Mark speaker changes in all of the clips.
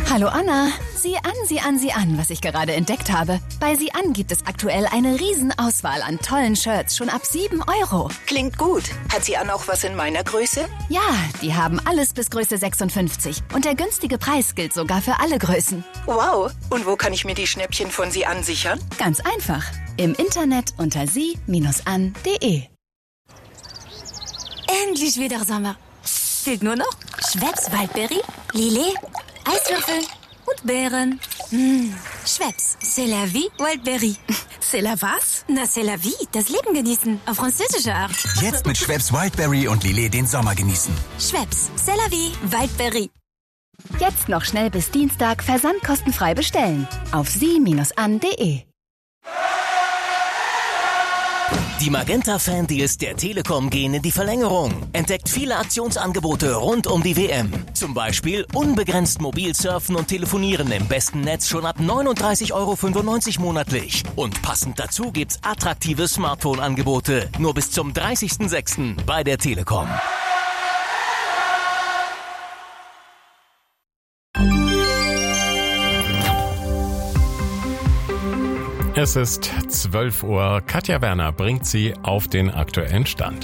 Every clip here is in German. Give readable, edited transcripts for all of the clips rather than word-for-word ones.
Speaker 1: Hallo Anna, sieh an, was ich gerade entdeckt habe. Bei Sieh an gibt es aktuell eine Riesenauswahl an tollen Shirts, schon ab 7 €.
Speaker 2: Klingt gut. Hat Sieh an auch was in meiner Größe?
Speaker 1: Ja, die haben alles bis Größe 56 und der günstige Preis gilt sogar für alle Größen.
Speaker 2: Wow, und wo kann ich mir die Schnäppchen von Sieh an sichern?
Speaker 1: Ganz einfach, im Internet unter sie-an.de.
Speaker 3: Endlich wieder Sommer. Fehlt nur noch Schweppes Waldbeere, Lillet, Eiswürfel und Beeren. Schweppes, c'est la vie, Wildberry.
Speaker 4: C'est la was?
Speaker 3: Na, c'est la vie, das Leben genießen, auf französische Art.
Speaker 5: Jetzt mit Schweppes Wildberry und Lillet den Sommer genießen.
Speaker 3: Schweppes, c'est la vie, Wildberry.
Speaker 1: Jetzt noch schnell bis Dienstag versandkostenfrei bestellen auf sie-an.de.
Speaker 6: Die Magenta-Fan-Deals der Telekom gehen in die Verlängerung. Entdeckt viele Aktionsangebote rund um die WM. Zum Beispiel unbegrenzt mobil surfen und telefonieren im besten Netz schon ab 39,95 € monatlich. Und passend dazu gibt's attraktive Smartphone-Angebote. Nur bis zum 30.06. bei der Telekom.
Speaker 7: Es ist 12 Uhr. Katja Werner bringt Sie auf den aktuellen Stand.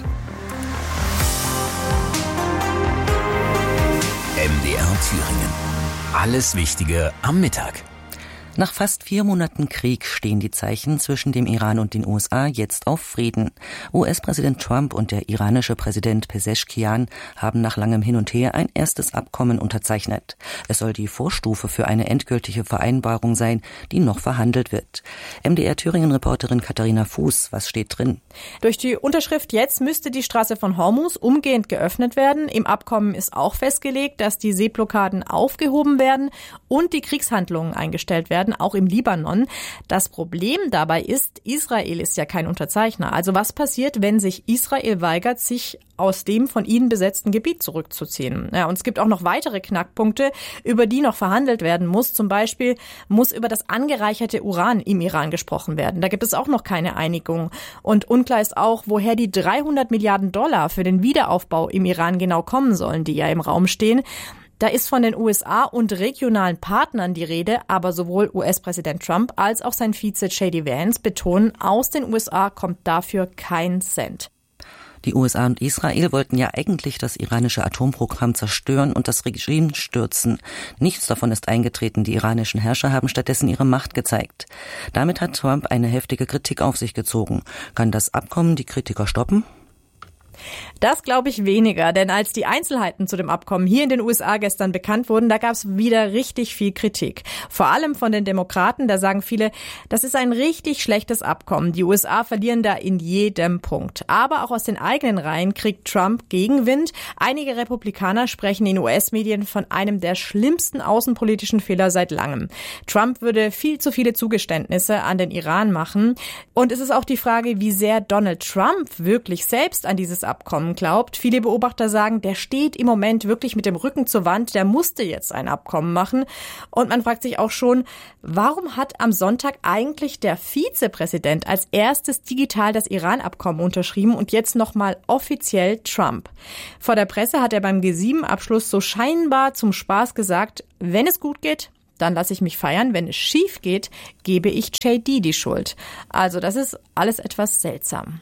Speaker 5: MDR Thüringen. Alles Wichtige am Mittag.
Speaker 8: Nach fast 4 Monaten Krieg stehen die Zeichen zwischen dem Iran und den USA jetzt auf Frieden. US-Präsident Trump und der iranische Präsident Pezeshkian haben nach langem Hin und Her ein erstes Abkommen unterzeichnet. Es soll die Vorstufe für eine endgültige Vereinbarung sein, die noch verhandelt wird. MDR Thüringen-Reporterin Katharina Fuß, was steht drin?
Speaker 9: Durch die Unterschrift jetzt müsste die Straße von Hormuz umgehend geöffnet werden. Im Abkommen ist auch festgelegt, dass die Seeblockaden aufgehoben werden und die Kriegshandlungen eingestellt werden, auch im Libanon. Das Problem dabei ist, Israel ist ja kein Unterzeichner. Also was passiert, wenn sich Israel weigert, sich aus dem von ihnen besetzten Gebiet zurückzuziehen? Ja, und es gibt auch noch weitere Knackpunkte, über die noch verhandelt werden muss. Zum Beispiel muss über das angereicherte Uran im Iran gesprochen werden. Da gibt es auch noch keine Einigung. Und unklar ist auch, woher die $300 Milliarden für den Wiederaufbau im Iran genau kommen sollen, die ja im Raum stehen. Da ist von den USA und regionalen Partnern die Rede, aber sowohl US-Präsident Trump als auch sein Vize J.D. Vance betonen, aus den USA kommt dafür kein Cent.
Speaker 8: Die USA und Israel wollten ja eigentlich das iranische Atomprogramm zerstören und das Regime stürzen. Nichts davon ist eingetreten. Die iranischen Herrscher haben stattdessen ihre Macht gezeigt. Damit hat Trump eine heftige Kritik auf sich gezogen. Kann das Abkommen die Kritiker stoppen?
Speaker 9: Das glaube ich weniger, denn als die Einzelheiten zu dem Abkommen hier in den USA gestern bekannt wurden, da gab es wieder richtig viel Kritik. Vor allem von den Demokraten, da sagen viele, das ist ein richtig schlechtes Abkommen. Die USA verlieren da in jedem Punkt. Aber auch aus den eigenen Reihen kriegt Trump Gegenwind. Einige Republikaner sprechen in US-Medien von einem der schlimmsten außenpolitischen Fehler seit langem. Trump würde viel zu viele Zugeständnisse an den Iran machen. Und es ist auch die Frage, wie sehr Donald Trump wirklich selbst an dieses Abkommen glaubt. Viele Beobachter sagen, der steht im Moment wirklich mit dem Rücken zur Wand, der musste jetzt ein Abkommen machen. Und man fragt sich auch schon, warum hat am Sonntag eigentlich der Vizepräsident als erstes digital das Iran-Abkommen unterschrieben und jetzt nochmal offiziell Trump? Vor der Presse hat er beim G7-Abschluss so scheinbar zum Spaß gesagt, wenn es gut geht, dann lasse ich mich feiern. Wenn es schief geht, gebe ich JD die Schuld. Also das ist alles etwas seltsam.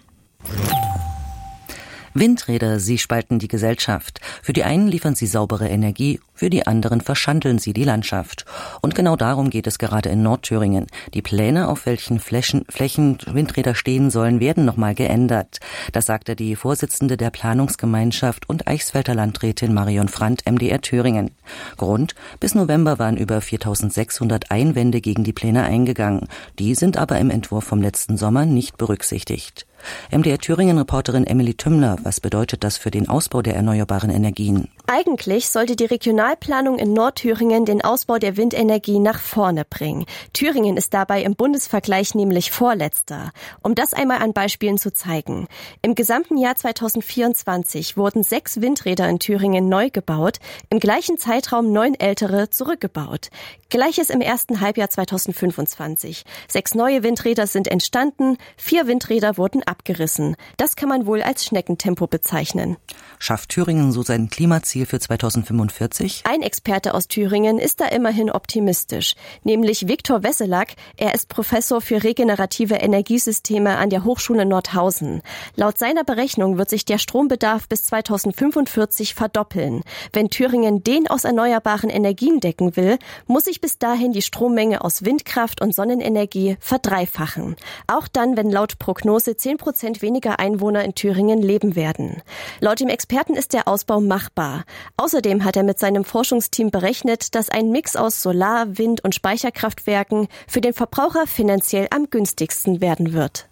Speaker 8: Windräder, sie spalten die Gesellschaft. Für die einen liefern sie saubere Energie, für die anderen verschandeln sie die Landschaft. Und genau darum geht es gerade in Nordthüringen. Die Pläne, auf welchen Flächen Windräder stehen sollen, werden nochmal geändert. Das sagte die Vorsitzende der Planungsgemeinschaft und Eichsfelder Landrätin Marion Frandt, MDR Thüringen. Grund: bis November waren über 4.600 Einwände gegen die Pläne eingegangen. Die sind aber im Entwurf vom letzten Sommer nicht berücksichtigt. MDR Thüringen-Reporterin Emily Tümmler, was bedeutet das für den Ausbau der erneuerbaren Energien?
Speaker 10: Eigentlich sollte die Regionalplanung in Nordthüringen den Ausbau der Windenergie nach vorne bringen. Thüringen ist dabei im Bundesvergleich nämlich Vorletzter. Um das einmal an Beispielen zu zeigen. Im gesamten Jahr 2024 wurden 6 Windräder in Thüringen neu gebaut, im gleichen Zeitraum 9 ältere zurückgebaut. Gleiches im ersten Halbjahr 2025. 6 neue Windräder sind entstanden, 4 Windräder wurden abgerissen. Das kann man wohl als Schneckentempo bezeichnen.
Speaker 8: Schafft Thüringen so sein Klimaziel Ziel für 2045?
Speaker 10: Ein Experte aus Thüringen ist da immerhin optimistisch, nämlich Viktor Wesselack. Er ist Professor für regenerative Energiesysteme an der Hochschule Nordhausen. Laut seiner Berechnung wird sich der Strombedarf bis 2045 verdoppeln. Wenn Thüringen den aus erneuerbaren Energien decken will, muss sich bis dahin die Strommenge aus Windkraft und Sonnenenergie verdreifachen. Auch dann, wenn laut Prognose 10% weniger Einwohner in Thüringen leben werden. Laut dem Experten ist der Ausbau machbar. Außerdem hat er mit seinem Forschungsteam berechnet, dass ein Mix aus Solar-, Wind- und Speicherkraftwerken für den Verbraucher finanziell am günstigsten werden wird.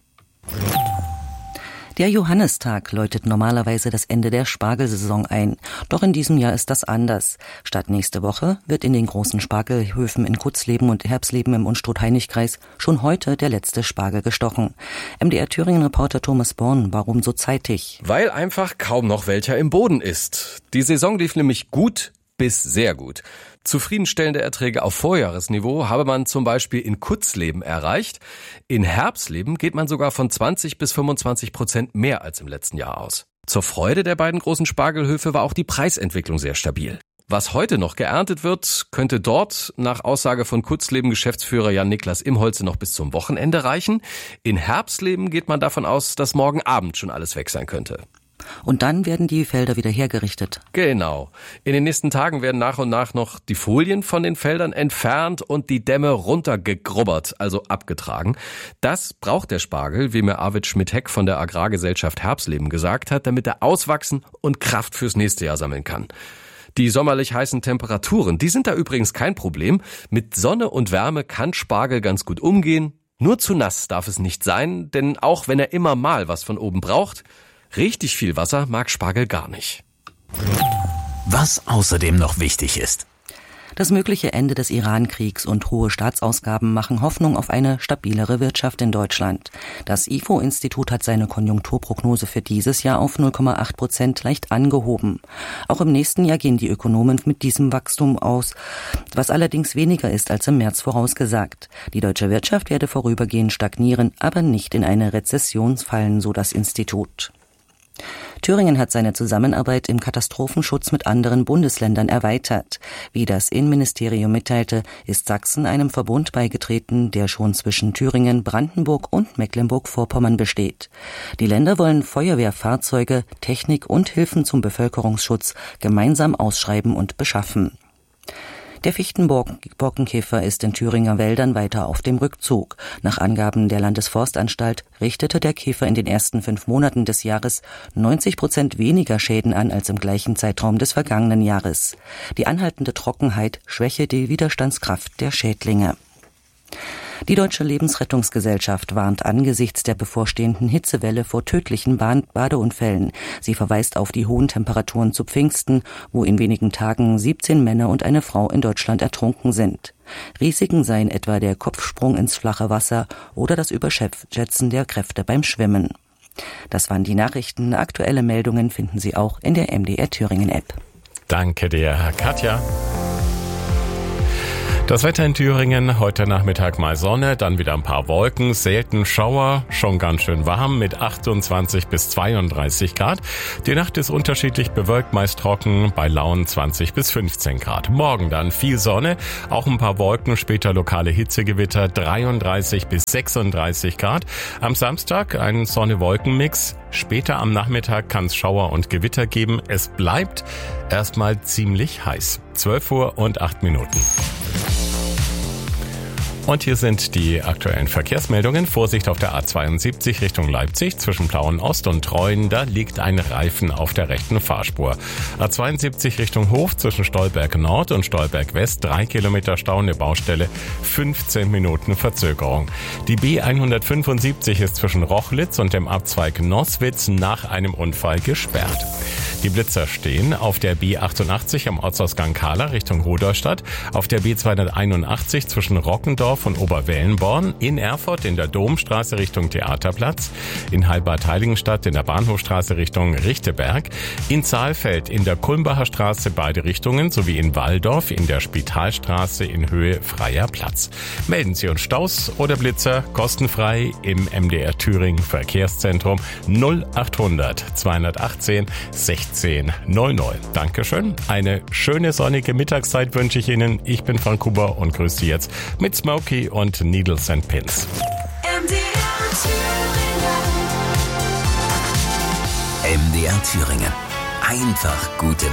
Speaker 8: Der Johannistag läutet normalerweise das Ende der Spargelsaison ein. Doch in diesem Jahr ist das anders. Statt nächste Woche wird in den großen Spargelhöfen in Kutzleben und Herbsleben im Unstrut-Heinig-Kreis schon heute der letzte Spargel gestochen. MDR-Thüringen-Reporter Thomas Born, warum so zeitig?
Speaker 4: Weil einfach kaum noch welcher im Boden ist. Die Saison lief nämlich gut bis sehr gut. Zufriedenstellende Erträge auf Vorjahresniveau habe man zum Beispiel in Kutzleben erreicht. In Herbsleben geht man sogar von 20 bis 25% mehr als im letzten Jahr aus. Zur Freude der beiden großen Spargelhöfe war auch die Preisentwicklung sehr stabil. Was heute noch geerntet wird, könnte dort nach Aussage von Kutzleben-Geschäftsführer Jan-Niklas Imholze noch bis zum Wochenende reichen. In Herbsleben geht man davon aus, dass morgen Abend schon alles weg sein könnte.
Speaker 8: Und dann werden die Felder wieder hergerichtet.
Speaker 4: Genau. In den nächsten Tagen werden nach und nach noch die Folien von den Feldern entfernt und die Dämme runtergegrubbert, also abgetragen. Das braucht der Spargel, wie mir Arvid Schmidt-Heck von der Agrargesellschaft Herbsleben gesagt hat, damit er auswachsen und Kraft fürs nächste Jahr sammeln kann. Die sommerlich heißen Temperaturen, die sind da übrigens kein Problem. Mit Sonne und Wärme kann Spargel ganz gut umgehen. Nur zu nass darf es nicht sein, denn auch wenn er immer mal was von oben braucht, richtig viel Wasser mag Spargel gar nicht.
Speaker 5: Was außerdem noch wichtig ist.
Speaker 8: Das mögliche Ende des Iran-Kriegs und hohe Staatsausgaben machen Hoffnung auf eine stabilere Wirtschaft in Deutschland. Das IFO-Institut hat seine Konjunkturprognose für dieses Jahr auf 0,8% leicht angehoben. Auch im nächsten Jahr gehen die Ökonomen mit diesem Wachstum aus, was allerdings weniger ist als im März vorausgesagt. Die deutsche Wirtschaft werde vorübergehend stagnieren, aber nicht in eine Rezession fallen, so das Institut. Thüringen hat seine Zusammenarbeit im Katastrophenschutz mit anderen Bundesländern erweitert. Wie das Innenministerium mitteilte, ist Sachsen einem Verbund beigetreten, der schon zwischen Thüringen, Brandenburg und Mecklenburg-Vorpommern besteht. Die Länder wollen Feuerwehrfahrzeuge, Technik und Hilfen zum Bevölkerungsschutz gemeinsam ausschreiben und beschaffen. Der Fichtenborkenkäfer ist in Thüringer Wäldern weiter auf dem Rückzug. Nach Angaben der Landesforstanstalt richtete der Käfer in den ersten 5 Monaten des Jahres 90% weniger Schäden an als im gleichen Zeitraum des vergangenen Jahres. Die anhaltende Trockenheit schwäche die Widerstandskraft der Schädlinge. Die Deutsche Lebensrettungsgesellschaft warnt angesichts der bevorstehenden Hitzewelle vor tödlichen Badeunfällen. Sie verweist auf die hohen Temperaturen zu Pfingsten, wo in wenigen Tagen 17 Männer und eine Frau in Deutschland ertrunken sind. Risiken seien etwa der Kopfsprung ins flache Wasser oder das Überschätzen der Kräfte beim Schwimmen. Das waren die Nachrichten. Aktuelle Meldungen finden Sie auch in der MDR Thüringen App.
Speaker 7: Danke dir, Katja. Das Wetter in Thüringen, heute Nachmittag mal Sonne, dann wieder ein paar Wolken, selten Schauer, schon ganz schön warm mit 28 bis 32 Grad. Die Nacht ist unterschiedlich bewölkt, meist trocken, bei lauen 20 bis 15 Grad. Morgen dann viel Sonne, auch ein paar Wolken, später lokale Hitzegewitter, 33 bis 36 Grad. Am Samstag ein Sonne-Wolken-Mix. Später am Nachmittag kann es Schauer und Gewitter geben. Es bleibt erstmal ziemlich heiß. 12 Uhr und 8 Minuten. Und hier sind die aktuellen Verkehrsmeldungen. Vorsicht auf der A72 Richtung Leipzig zwischen Plauen-Ost und Treuen. Da liegt ein Reifen auf der rechten Fahrspur. A72 Richtung Hof zwischen Stolberg Nord und Stolberg West. 3 Kilometer Stau, eine Baustelle, 15 Minuten Verzögerung. Die B175 ist zwischen Rochlitz und dem Abzweig Noswitz nach einem Unfall gesperrt. Die Blitzer stehen auf der B88 am Ortsausgang Kahla Richtung Rudolstadt, auf der B281 zwischen Rockendorf und Oberwellenborn, in Erfurt in der Domstraße Richtung Theaterplatz, in Heilbad-Heiligenstadt in der Bahnhofstraße Richtung Richteberg, in Saalfeld in der Kulmbacher Straße beide Richtungen sowie in Walldorf in der Spitalstraße in Höhe Freier Platz. Melden Sie uns Staus oder Blitzer kostenfrei im MDR Thüringen Verkehrszentrum 0800 218 60 1600. Dankeschön. Eine schöne sonnige Mittagszeit wünsche ich Ihnen. Ich bin Frank Huber und grüße Sie jetzt mit Smokey und Needles and Pins.
Speaker 5: MDR Thüringen. Einfach gute